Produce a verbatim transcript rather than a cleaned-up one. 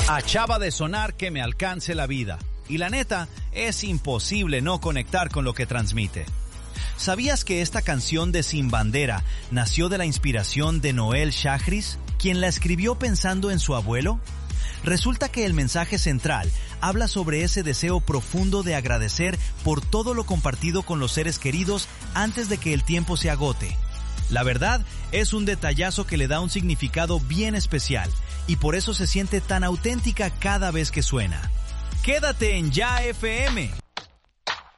Achaba de sonar que me alcance la vida. Y la neta, es imposible no conectar con lo que transmite. ¿Sabías que esta canción de Sin Bandera nació de la inspiración de Noel Shahriz, quien la escribió pensando en su abuelo? Resulta que el mensaje central habla sobre ese deseo profundo de agradecer por todo lo compartido con los seres queridos antes de que el tiempo se agote. La verdad, es un detallazo que le da un significado bien especial y por eso se siente tan auténtica cada vez que suena. Quédate en Ya F M